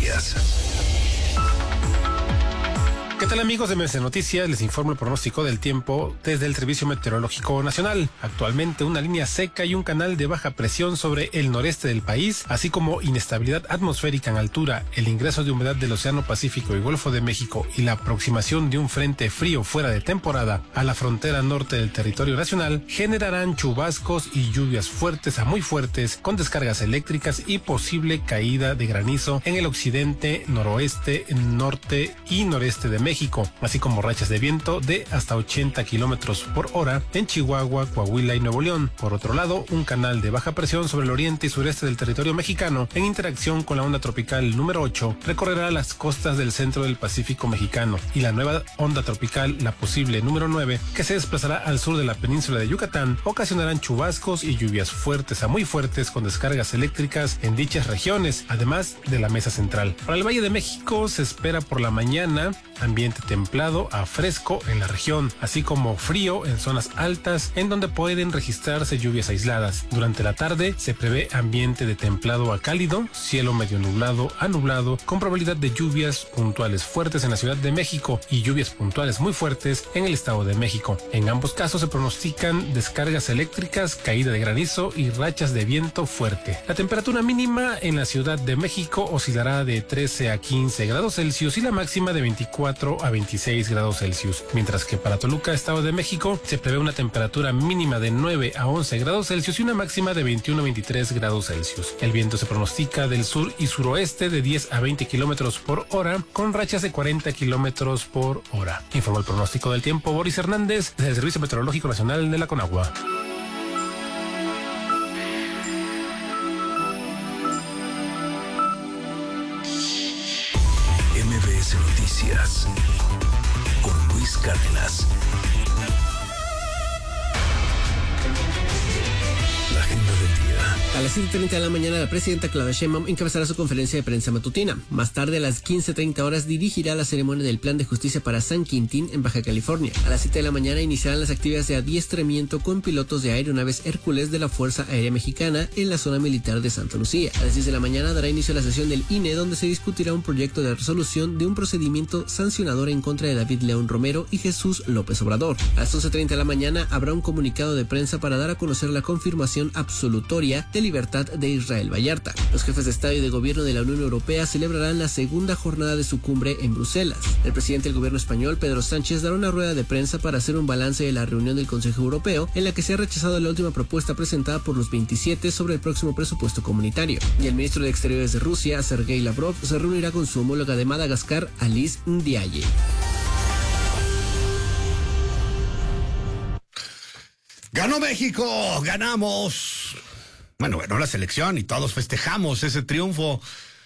Noticias. ¿Qué tal, amigos de MBC Noticias? Les informo el pronóstico del tiempo desde el Servicio Meteorológico Nacional. Actualmente una línea seca y un canal de baja presión sobre el noreste del país, así como inestabilidad atmosférica en altura, el ingreso de humedad del Océano Pacífico y Golfo de México y la aproximación de un frente frío fuera de temporada a la frontera norte del territorio nacional generarán chubascos y lluvias fuertes a muy fuertes con descargas eléctricas y posible caída de granizo en el occidente, noroeste, norte y noreste de México, así como rachas de viento de hasta 80 kilómetros por hora en Chihuahua, Coahuila y Nuevo León. Por otro lado, un canal de baja presión sobre el oriente y sureste del territorio mexicano, en interacción con la onda tropical número 8, recorrerá las costas del centro del Pacífico mexicano, y la nueva onda tropical, la posible número 9, que se desplazará al sur de la península de Yucatán, ocasionarán chubascos y lluvias fuertes a muy fuertes con descargas eléctricas en dichas regiones, además de la mesa central. Para el Valle de México se espera por la mañana ambiente templado a fresco en la región, así como frío en zonas altas en donde pueden registrarse lluvias aisladas. Durante la tarde se prevé ambiente de templado a cálido, cielo medio nublado a nublado, con probabilidad de lluvias puntuales fuertes en la Ciudad de México y lluvias puntuales muy fuertes en el Estado de México. En ambos casos se pronostican descargas eléctricas, caída de granizo y rachas de viento fuerte. La temperatura mínima en la Ciudad de México oscilará de 13 a 15 grados Celsius y la máxima de 24 a 26 grados Celsius, mientras que para Toluca, Estado de México, se prevé una temperatura mínima de 9 a 11 grados Celsius y una máxima de 21 a 23 grados Celsius. El viento se pronostica del sur y suroeste de 10 a 20 kilómetros por hora, con rachas de 40 kilómetros por hora. Informó el pronóstico del tiempo Boris Hernández, desde el Servicio Meteorológico Nacional de la Conagua. MBS Noticias con Luis Cárdenas. La agenda del día. A las 7:30 de la mañana, la presidenta Claudia Sheinbaum encabezará su conferencia de prensa matutina. Más tarde, a las 15:30 horas, dirigirá la ceremonia del Plan de Justicia para San Quintín en Baja California. A las 7 de la mañana iniciarán las actividades de adiestramiento con pilotos de aeronaves Hércules de la Fuerza Aérea Mexicana en la zona militar de Santa Lucía. A las 10 de la mañana dará inicio a la sesión del INE, donde se discutirá un proyecto de resolución de un procedimiento sancionador en contra de David León Romero y Jesús López Obrador. A las 11:30 de la mañana habrá un comunicado de prensa para dar a conocer la confirmación absolutoria de libertad de Israel Vallarta. Los jefes de Estado y de Gobierno de la Unión Europea celebrarán la segunda jornada de su cumbre en Bruselas. El presidente del gobierno español, Pedro Sánchez, dará una rueda de prensa para hacer un balance de la reunión del Consejo Europeo, en la que se ha rechazado la última propuesta presentada por los 27 sobre el próximo presupuesto comunitario. Y el ministro de Exteriores de Rusia, Sergei Lavrov, se reunirá con su homóloga de Madagascar, Alice Ndiaye. ¡Ganó México! ¡Ganamos! Bueno, ganó la selección y todos festejamos ese triunfo.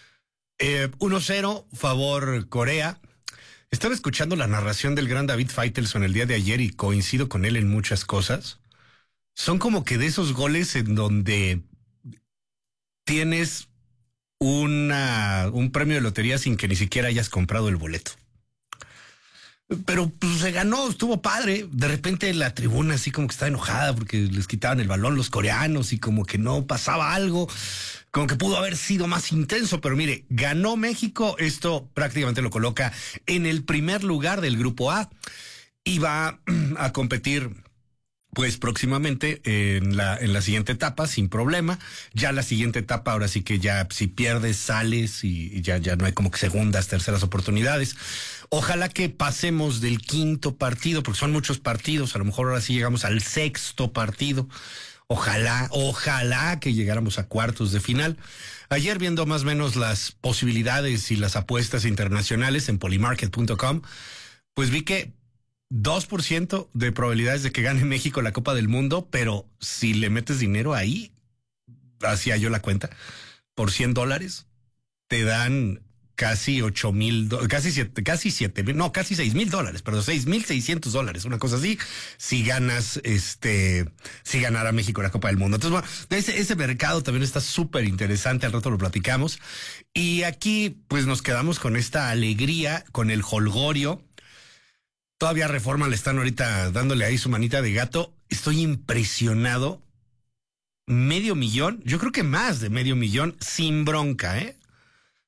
1-0, favor Corea. Estaba escuchando la narración del gran David Faitelson el día de ayer y coincido con él en muchas cosas. Son como que de esos goles en donde tienes un premio de lotería sin que ni siquiera hayas comprado el boleto. Pero pues se ganó, estuvo padre. De repente la tribuna así como que estaba enojada porque les quitaban el balón los coreanos y como que no pasaba algo, como que pudo haber sido más intenso. Pero mire, ganó México, esto prácticamente lo coloca en el primer lugar del grupo A y va a competir pues próximamente en la siguiente etapa sin problema. Ya la siguiente etapa, ahora sí que ya si pierdes sales y ya no hay como que segundas, terceras oportunidades. Ojalá que pasemos del quinto partido, porque son muchos partidos, a lo mejor ahora sí llegamos al sexto partido. Ojalá que llegáramos a cuartos de final. Ayer, viendo más o menos las posibilidades y las apuestas internacionales en polymarket.com, pues vi que 2% de probabilidades de que gane México la Copa del Mundo, pero si le metes dinero ahí, hacía yo la cuenta, por $100 te dan casi 8,000, casi 7,000, no, casi $6,000, pero $6,600, una cosa así, si ganas, si ganara México la Copa del Mundo. Entonces, bueno, ese mercado también está súper interesante, al rato lo platicamos. Y aquí, pues nos quedamos con esta alegría, con el jolgorio. Todavía Reforma le están ahorita dándole ahí su manita de gato. Estoy impresionado. 500,000, yo creo que más de 500,000 sin bronca,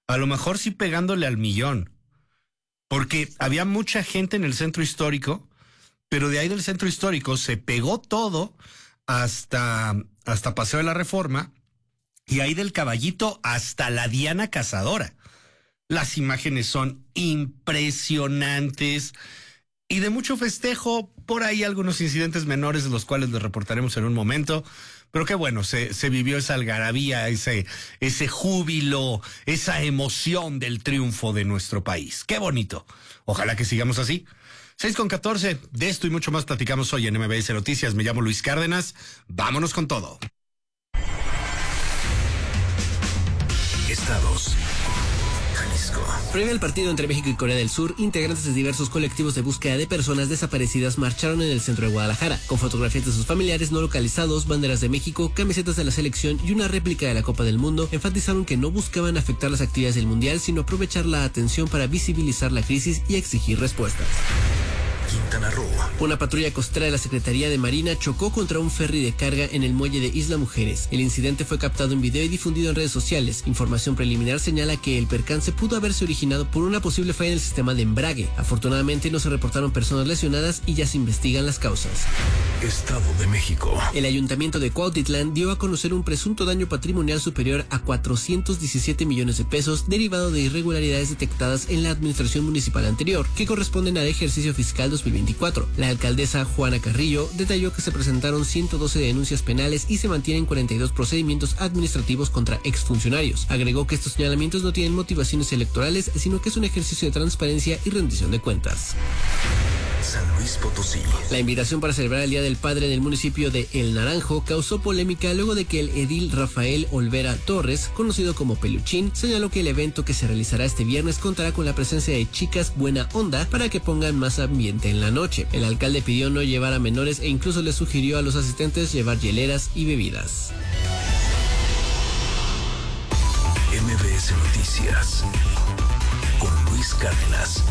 a lo mejor sí pegándole al millón, porque había mucha gente en el centro histórico, pero de ahí del centro histórico se pegó todo hasta Paseo de la Reforma, y ahí del Caballito hasta la Diana Cazadora. Las imágenes son impresionantes y de mucho festejo. Por ahí algunos incidentes menores de los cuales les reportaremos en un momento. Pero qué bueno, se vivió esa algarabía, ese júbilo, esa emoción del triunfo de nuestro país. Qué bonito. Ojalá que sigamos así. 6:14, de esto y mucho más platicamos hoy en MBS Noticias. Me llamo Luis Cárdenas. Vámonos con todo. Estados. Jalisco. Previo al partido entre México y Corea del Sur, integrantes de diversos colectivos de búsqueda de personas desaparecidas marcharon en el centro de Guadalajara, con fotografías de sus familiares no localizados, banderas de México, camisetas de la selección y una réplica de la Copa del Mundo. Enfatizaron que no buscaban afectar las actividades del Mundial, sino aprovechar la atención para visibilizar la crisis y exigir respuestas. Quintana Roo. Una patrulla costera de la Secretaría de Marina chocó contra un ferry de carga en el muelle de Isla Mujeres. El incidente fue captado en video y difundido en redes sociales. Información preliminar señala que el percance pudo haberse originado por una posible falla en el sistema de embrague. Afortunadamente no se reportaron personas lesionadas y ya se investigan las causas. Estado de México. El Ayuntamiento de Cuautitlán dio a conocer un presunto daño patrimonial superior a 417 millones de pesos derivado de irregularidades detectadas en la administración municipal anterior, que corresponden al ejercicio fiscal 2024. La alcaldesa Juana Carrillo detalló que se presentaron 112 denuncias penales y se mantienen 42 procedimientos administrativos contra exfuncionarios. Agregó que estos señalamientos no tienen motivaciones electorales, sino que es un ejercicio de transparencia y rendición de cuentas. San Luis Potosí. La invitación para celebrar el Día del Padre en el municipio de El Naranjo causó polémica luego de que el edil Rafael Olvera Torres, conocido como Peluchín, señaló que el evento que se realizará este viernes contará con la presencia de chicas buena onda para que pongan más ambiente en la noche. El alcalde pidió no llevar a menores e incluso les sugirió a los asistentes llevar hieleras y bebidas. MBS Noticias con Luis Cárdenas.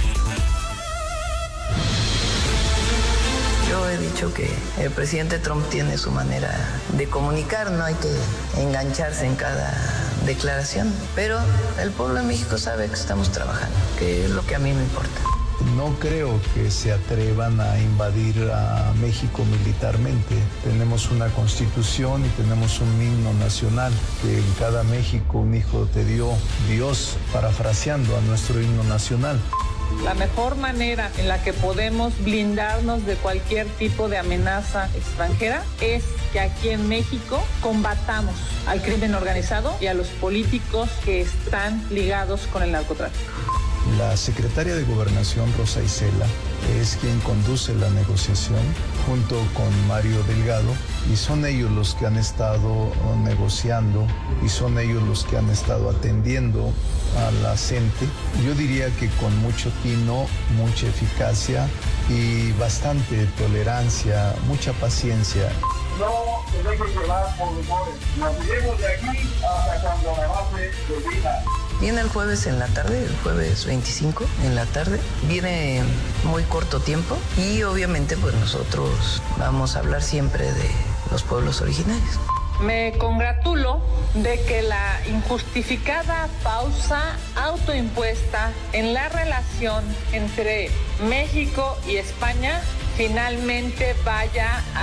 Yo he dicho que el presidente Trump tiene su manera de comunicar, no hay que engancharse en cada declaración, pero el pueblo de México sabe que estamos trabajando, que es lo que a mí me importa. No creo que se atrevan a invadir a México militarmente. Tenemos una constitución y tenemos un himno nacional, que en cada México un hijo te dio Dios, parafraseando a nuestro himno nacional. La mejor manera en la que podemos blindarnos de cualquier tipo de amenaza extranjera es que aquí en México combatamos al crimen organizado y a los políticos que están ligados con el narcotráfico. La secretaria de Gobernación, Rosa Isela, es quien conduce la negociación junto con Mario Delgado, y son ellos los que han estado negociando y son ellos los que han estado atendiendo a la gente. Yo diría que con mucho tino, mucha eficacia y bastante tolerancia, mucha paciencia. No se dejen llevar por rumores. Nos iremos de aquí hasta cuando la base termina. Viene el jueves en la tarde, el jueves 25 en la tarde. Viene muy corto tiempo y obviamente pues nosotros vamos a hablar siempre de los pueblos originarios. Me congratulo de que la injustificada pausa autoimpuesta en la relación entre México y España finalmente vaya a